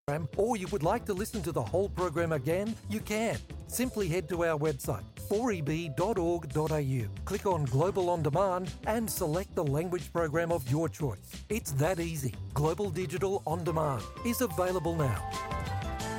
or you would like to listen to the whole program again, you can. Simply head to our website 4eb.org.au, click on Global On Demand and select the language program of your choice. It's that easy. Global Digital On Demand is available now.